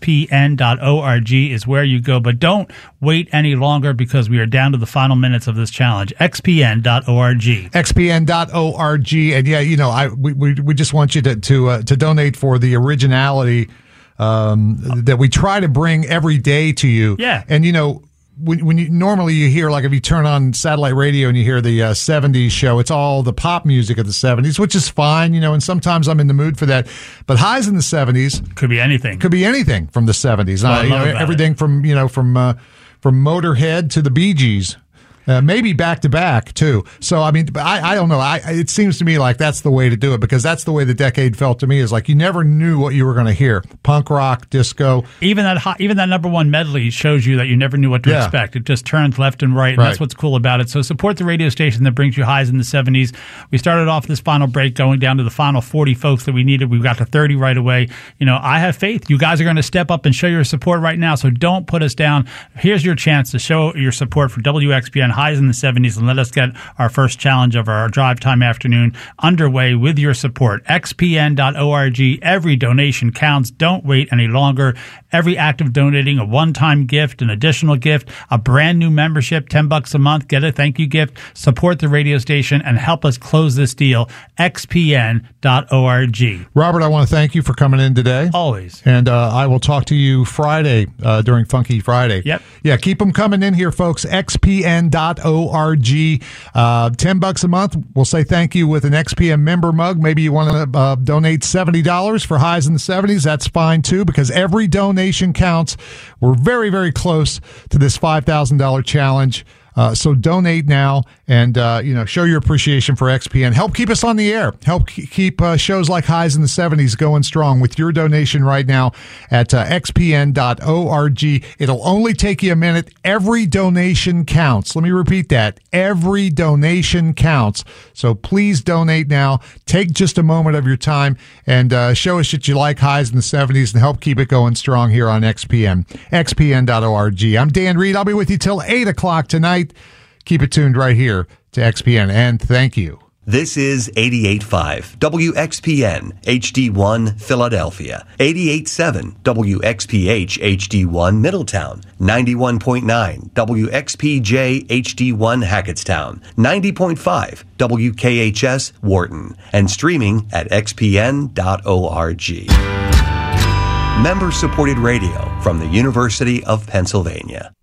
xpn.org is where you go. But don't wait any longer because we are down to the final minutes of this challenge. xpn.org. xpn.org. And yeah, we just want you to donate for the originality that we try to bring every day to you. Yeah. And when you normally you hear, like, if you turn on satellite radio and you hear the 70s show, it's all the pop music of the 70s, which is fine, and sometimes I'm in the mood for that. But Highs in the 70s could be anything. Could be anything from the 70s. Everything from Motorhead to the Bee Gees. Maybe back to back too. So I mean, I don't know. It seems to me like that's the way to do it, because that's the way the decade felt to me. Is like you never knew what you were going to hear. Punk rock, disco. Even that number one medley shows you that you never knew what to expect. It just turns left and right, and that's what's cool about it. So support the radio station that brings you Highs in the 70s. We started off this final break going down to the final 40 folks that we needed. We got to 30 right away. I have faith. You guys are going to step up and show your support right now. So don't put us down. Here's your chance to show your support for WXPN Highs in the 70s, and let us get our first challenge of our drive time afternoon underway with your support. xpn.org. Every donation counts. Don't wait any longer. Every act of donating, a one-time gift, an additional gift, a brand new membership, $10 a month, get a thank you gift, support the radio station, and help us close this deal. xpn.org. Robert, I want to thank you for coming in today. Always. And I will talk to you Friday during Funky Friday. Yep. Yeah, keep them coming in here, folks. xpn.org. $10 a month. We'll say thank you with an XPN member mug. Maybe you want to donate $70 for Highs in the 70s. That's fine too, because every donation counts. We're very, very close to this $5,000 challenge. So donate now and, show your appreciation for XPN. Help keep us on the air. Help keep shows like Highs in the 70s going strong with your donation right now at xpn.org. It'll only take you a minute. Every donation counts. Let me repeat that. Every donation counts. So please donate now. Take just a moment of your time and show us that you like Highs in the 70s and help keep it going strong here on XPN. xpn.org. I'm Dan Reed. I'll be with you till 8 o'clock tonight. Keep it tuned right here to XPN, and thank you. This is 88.5 WXPN HD1 Philadelphia, 88.7 WXPH HD1 Middletown, 91.9 WXPJ HD1 Hackettstown, 90.5 WKHS Wharton, and streaming at xpn.org. Member-supported radio from the University of Pennsylvania.